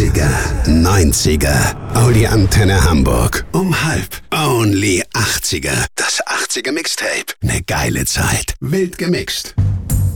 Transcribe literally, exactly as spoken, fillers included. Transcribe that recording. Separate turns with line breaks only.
achtziger, neunziger. Audi Antenne Hamburg. Um halb. Only achtziger. Das achtziger Mixtape. Ne geile Zeit. Wild gemixt.